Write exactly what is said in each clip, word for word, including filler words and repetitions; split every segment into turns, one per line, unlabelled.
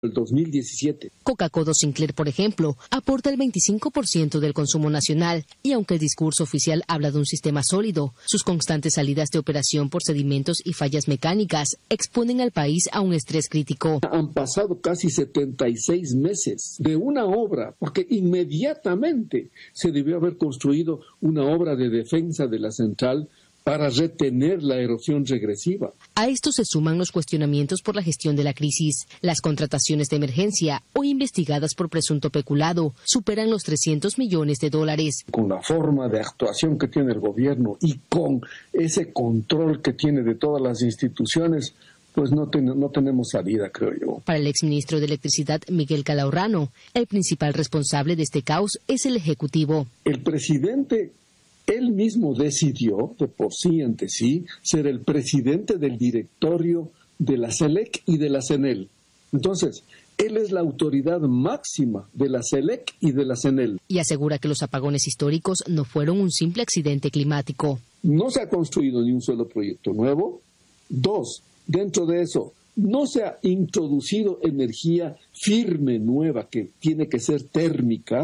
el dos mil diecisiete.
Coca-Cola Sinclair, por ejemplo, aporta el veinticinco por ciento del consumo nacional y aunque el discurso oficial habla de un sistema sólido, sus constantes salidas de operación por sedimentos y fallas mecánicas exponen al país a un estrés crítico.
Han pasado casi setenta y seis meses de una obra, porque inmediatamente se debió haber construido una obra de defensa de la central para retener la erosión regresiva.
A esto se suman los cuestionamientos por la gestión de la crisis. Las contrataciones de emergencia, hoy investigadas por presunto peculado, superan los trescientos millones de dólares.
Con la forma de actuación que tiene el gobierno y con ese control que tiene de todas las instituciones, pues no, ten, no tenemos salida, creo yo.
Para el exministro de Electricidad, Miguel Calahorrano, el principal responsable de este caos es el Ejecutivo.
El presidente él mismo decidió, de por sí ante sí, ser el presidente del directorio de la SELEC y de la CENEL. Entonces, él es la autoridad máxima de la SELEC y de la CENEL.
Y asegura que los apagones históricos no fueron un simple accidente climático.
No se ha construido ni un solo proyecto nuevo. Dos, dentro de eso, no se ha introducido energía firme nueva que tiene que ser térmica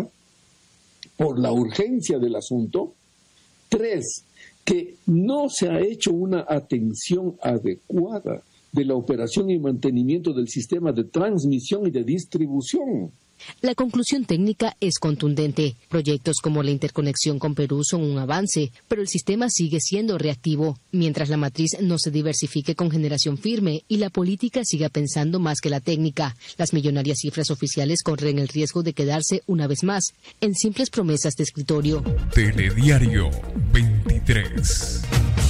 por la urgencia del asunto. Tres, que no se ha hecho una atención adecuada de la operación y mantenimiento del sistema de transmisión y de distribución.
La conclusión técnica es contundente. Proyectos como la interconexión con Perú son un avance, pero el sistema sigue siendo reactivo. Mientras la matriz no se diversifique con generación firme y la política siga pensando más que la técnica, las millonarias cifras oficiales corren el riesgo de quedarse, una vez más, en simples promesas de escritorio.
Telediario veintitrés.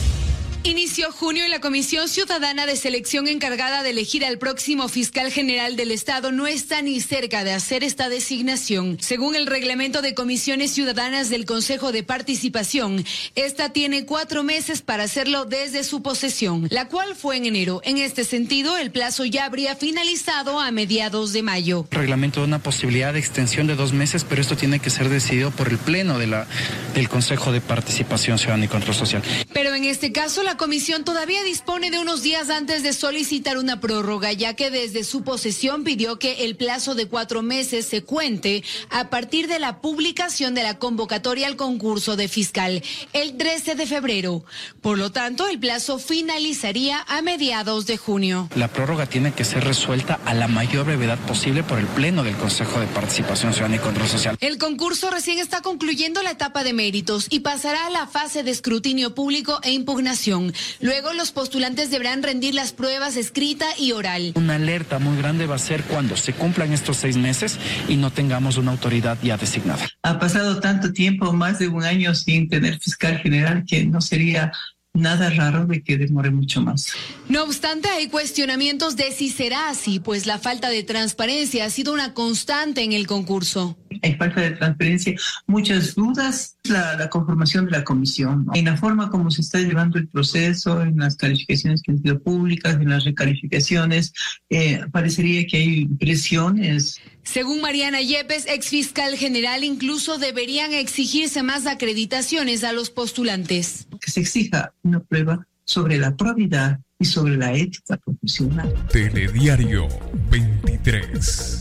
Inició junio y la Comisión Ciudadana de Selección encargada de elegir al próximo fiscal general del Estado no está ni cerca de hacer esta designación. Según el reglamento de comisiones ciudadanas del Consejo de Participación, esta tiene cuatro meses para hacerlo desde su posesión, la cual fue en enero. En este sentido, el plazo ya habría finalizado a mediados de mayo.
El reglamento da una posibilidad de extensión de dos meses, pero esto tiene que ser decidido por el Pleno de la, del Consejo de Participación Ciudadana y Control Social.
Pero en este caso, la comisión todavía dispone de unos días antes de solicitar una prórroga, ya que desde su posesión pidió que el plazo de cuatro meses se cuente a partir de la publicación de la convocatoria al concurso de fiscal el trece de febrero. Por lo tanto, el plazo finalizaría a mediados de junio.
La prórroga tiene que ser resuelta a la mayor brevedad posible por el Pleno del Consejo de Participación Ciudadana y Control Social.
El concurso recién está concluyendo la etapa de méritos y pasará a la fase de escrutinio público e impugnación. Luego los postulantes deberán rendir las pruebas escrita y oral.
Una alerta muy grande va a ser cuando se cumplan estos seis meses y no tengamos una autoridad ya designada.
Ha pasado tanto tiempo, más de un año sin tener fiscal general, que no sería nada raro de que demore mucho más.
No obstante, hay cuestionamientos de si será así, pues la falta de transparencia ha sido una constante en el concurso.
Hay falta de transparencia, muchas dudas, la, la conformación de la comisión, ¿no? En la forma como se está llevando el proceso, en las calificaciones que han sido públicas, en las recalificaciones, eh, parecería que hay presiones.
Según Mariana Yepes, exfiscal general, incluso deberían exigirse más acreditaciones a los postulantes.
Que se exija una prueba sobre la probidad y sobre la ética profesional.
Telediario veintitrés.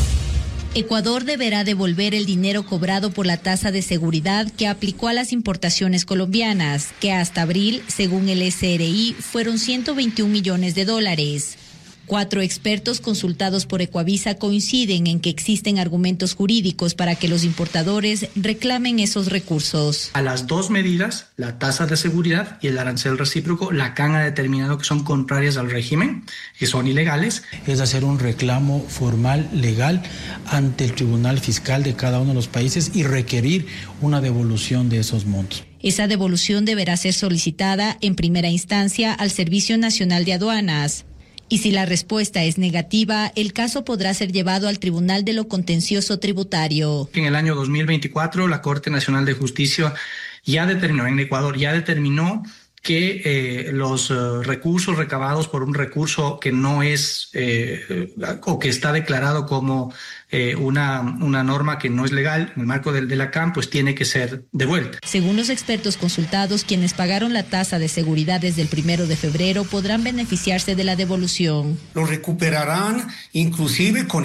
Ecuador deberá devolver el dinero cobrado por la tasa de seguridad que aplicó a las importaciones colombianas, que hasta abril, según el S R I, fueron ciento veintiún millones de dólares. Cuatro expertos consultados por Ecuavisa coinciden en que existen argumentos jurídicos para que los importadores reclamen esos recursos.
A las dos medidas, la tasa de seguridad y el arancel recíproco, la C A N ha determinado que son contrarias al régimen, que son ilegales.
Es hacer un reclamo formal, legal, ante el Tribunal Fiscal de cada uno de los países y requerir una devolución de esos montos.
Esa devolución deberá ser solicitada en primera instancia al Servicio Nacional de Aduanas. Y si la respuesta es negativa, el caso podrá ser llevado al Tribunal de lo Contencioso Tributario.
En el año dos mil veinticuatro, la Corte Nacional de Justicia ya determinó, en Ecuador ya determinó que eh, los uh, recursos recabados por un recurso que no es eh, o que está declarado como eh, una, una norma que no es legal en el marco del, de la C A M, pues tiene que ser devuelta.
Según los expertos consultados, quienes pagaron la tasa de seguridad desde el primero de febrero podrán beneficiarse de la devolución.
Lo recuperarán inclusive con